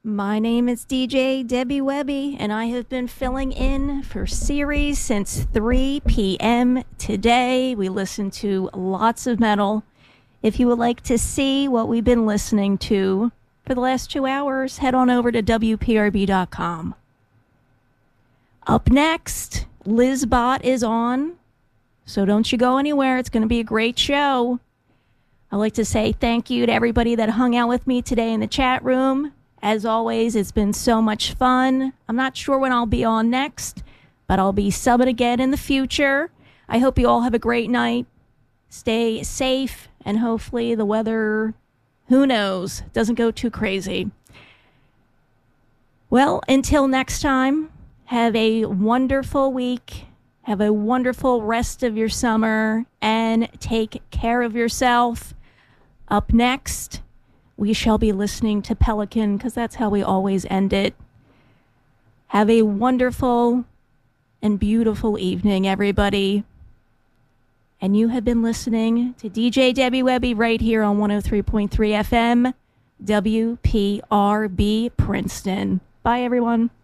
My name is DJ Debbie Webby, and I have been filling in for Series since 3 p.m. today. We listen to lots of metal. If you would like to see what we've been listening to for the last 2 hours, head on over to WPRB.com. Up next, Liz Bott is on, so don't you go anywhere. It's going to be a great show. I'd like to say thank you to everybody that hung out with me today in the chat room. As always, it's been so much fun. I'm not sure when I'll be on next, but I'll be subbing again in the future. I hope you all have a great night. Stay safe, and hopefully the weather, who knows, doesn't go too crazy. Well, until next time, have a wonderful week. Have a wonderful rest of your summer, and take care of yourself. Up next, we shall be listening to Pelican, because that's how we always end it. Have a wonderful and beautiful evening, everybody. And you have been listening to DJ Debbie Webby right here on 103.3 FM, WPRB Princeton. Bye, everyone.